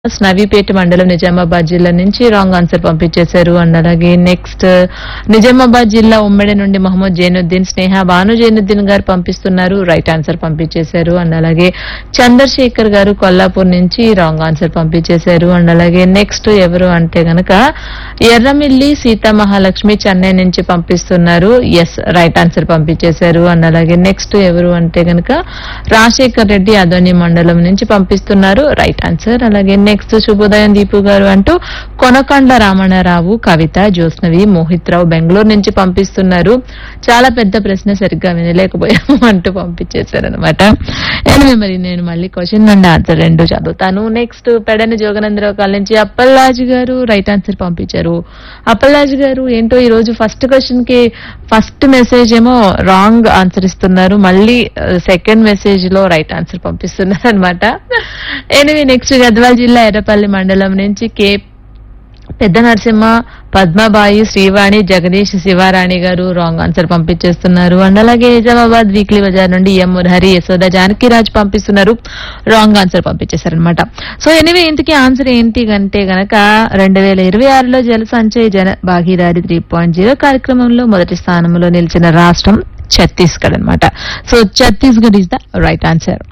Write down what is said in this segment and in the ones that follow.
నవీపేట మండలం నిజామాబాద్ జిల్లా నుంచి రాంగ్ ఆన్సర్ పంపించేశారు. అండ్ అలాగే నెక్స్ట్ నిజామాబాద్ జిల్లా ఉమ్మడి నుండి మహమ్మద్ జైనుద్దీన్ స్నేహ భాను జైనుద్దీన్ గారు పంపిస్తున్నారు, రైట్ ఆన్సర్ పంపించేశారు. అండ్ అలాగే చంద్రశేఖర్ గారు కొల్లాపూర్ నుంచి రాంగ్ ఆన్సర్ పంపించేశారు. అండ్ అలాగే నెక్స్ట్ ఎవరు అంటే గనక ఎర్రమిల్లి సీతా మహాలక్ష్మి చెన్నై నుంచి పంపిస్తున్నారు, ఎస్ రైట్ ఆన్సర్ పంపించేశారు. అండ్ అలాగే నెక్స్ట్ ఎవరు అంటే గనక రాజశేఖర్ రెడ్డి అదోని మండలం నుంచి పంపిస్తున్నారు, రైట్ ఆన్సర్. అలాగే నెక్స్ట్ శుభోదయం దీపు గారు అంటూ కొనకొండ రామణరావు కవిత జ్యోత్స్నవి మోహిత్ రావు బెంగళూరు నుంచి పంపిస్తున్నారు. చాలా పెద్ద ప్రశ్న సరిగ్గా వినలేకపోయాము అంటూ పంపించేశారనమాట. మరి నేను మళ్ళీ క్వశ్చన్ అండ్ ఆన్సర్ రెండు చదువుతాను. నెక్స్ట్ పెడని జోగనందరావు కాల్ నుంచి అప్పల్లాజు గారు రైట్ ఆన్సర్ పంపించారు. అప్పల్లాజు గారు ఏంటో ఈ రోజు ఫస్ట్ క్వశ్చన్ కి ఫస్ట్ మెసేజ్ ఏమో రాంగ్ ఆన్సర్ ఇస్తున్నారు, మళ్ళీ సెకండ్ మెసేజ్ లో రైట్ ఆన్సర్ పంపిస్తున్నారు అనమాట. ఎనివే నెక్స్ట్ గద్వాల్ జిల్లా ఎర్రపల్లి మండలం నుంచి కే పెద్ద నరసింహ పద్మబాయి శ్రీవాణి జగదీష్ శివారాణి గారు రాంగ్ ఆన్సర్ పంపించేస్తున్నారు. అండ్ అలాగే నిజామాబాద్ వీక్లీ బజార్ నుండి ఎం మురహరి యశోద జానకిరాజ్ పంపిస్తున్నారు, రాంగ్ ఆన్సర్ పంపించేశారనమాట. సో ఎనివే ఇంతకీ ఆన్సర్ ఏంటి అంటే గనక 2026లో జల సంచయ్ జన భాగీదారి 3.0 కార్యక్రమంలో మొదటి స్థానంలో నిలిచిన రాష్ట్రం ఛత్తీస్గఢ్ అనమాట. So Chhattisgarh is the right answer.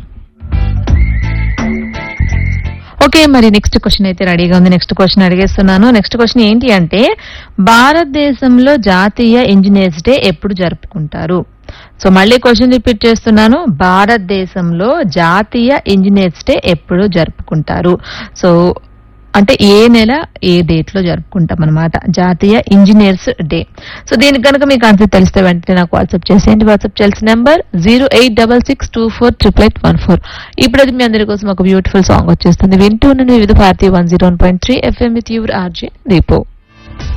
Okay, మరి నెక్స్ట్ క్వశ్చన్ అయితే రెడీగా ఉంది. Next question అడిగేస్తున్నాను. నెక్స్ట్ క్వశ్చన్ ఏంటి అంటే భారతదేశంలో జాతీయ ఇంజనీర్స్ డే ఎప్పుడు జరుపుకుంటారు? సో మళ్ళీ క్వశ్చన్ రిపీట్ చేస్తున్నాను, భారతదేశంలో జాతీయ ఇంజనీర్స్ డే ఎప్పుడు జరుపుకుంటారు? సో అంటే ఏ నెల ఏ డేట్ లో జరుపుకుంటాం అనమాట జాతీయ ఇంజనీర్స్ డే. సో దీనికి కనుక మీకు ఆన్సర్ తెలిస్తే వెంటనే నాకు వాట్సాప్ చేసేయండి. వాట్సాప్ చేయాల్సిన నెంబర్ 08662488814. ఇప్పుడైతే మీ అందరి కోసం ఒక బ్యూటిఫుల్ సాంగ్ వచ్చేస్తుంది, వింటూ ఉండండి వివిధ Bharati 101.3 FM with your RJ దీపో.